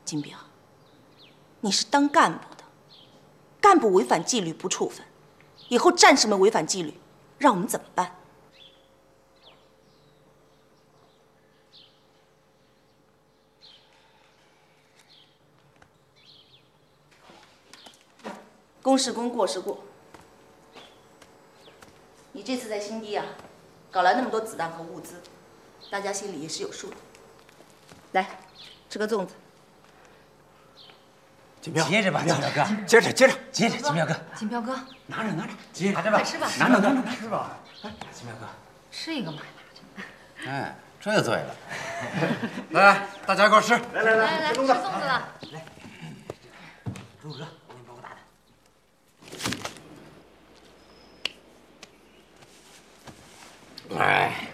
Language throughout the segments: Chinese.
金彪，你是当干部的，干部违反纪律不处分，以后战士们违反纪律，让我们怎么办？公是公，过是过。你这次在新地啊，搞来那么多子弹和物资，大家心里也是有数的。来，吃个粽子。 金彪， 接着吧，金彪哥， 接着， 金彪哥， 金彪哥， 拿着， 接着吧， 快吃吧， 拿吃吧。金彪哥， 吃一个嘛，拿着。 哎，这就对了。 来，大家一块吃。 来，吃粽子了。 来，周哥，我给你包个大的。 哎，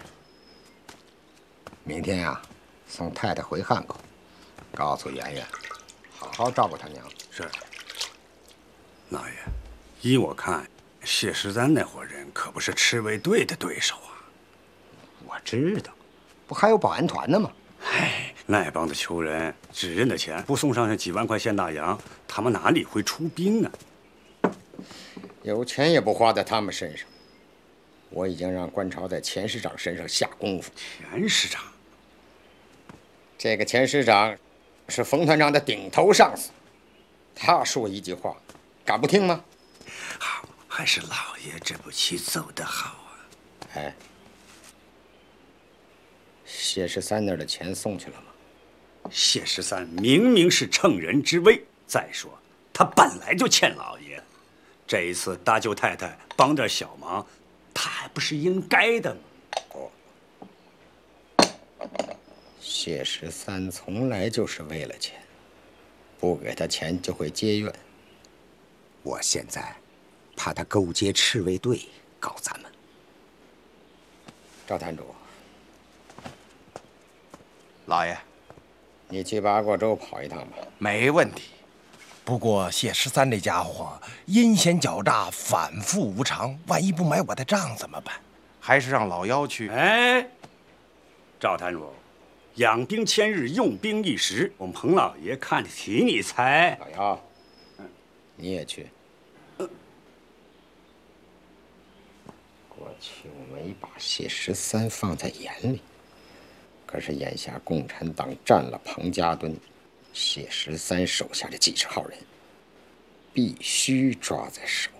明天呀，送太太回汉口，告诉圆圆，好好照顾她娘。 是。老爷，依我看，谢十三那伙人可不是赤卫队的对手啊。 我知道，不还有保安团呢吗？ 哎，那帮子囚人只认得钱，不送上去几万块现大洋，他们哪里会出兵呢？ 有钱也不花在他们身上。我已经让关潮在钱师长身上下功夫。 钱师长， 这个钱师长是冯团长的顶头上司，他说一句话，敢不听吗？ 好，还是老爷这步棋走得好啊。 哎，谢十三那儿的钱送去了吗？ 谢十三明明是乘人之危，再说他本来就欠老爷，这一次搭救太太帮点小忙，他还不是应该的吗？ 谢十三从来就是为了钱，不给他钱就会结怨。我现在怕他勾结赤卫队搞咱们。赵坛主， 老爷， 你去八卦洲跑一趟吧。 没问题。不过谢十三这家伙阴险狡诈，反复无常，万一不买我的账怎么办？还是让老妖去。 哎，赵坛主，养兵千日，用兵一时，我们彭老爷看得起你才。 老姚，你也去。过去我没把谢十三放在眼里，可是眼下共产党占了彭家墩，谢十三手下的几十号人必须抓在手。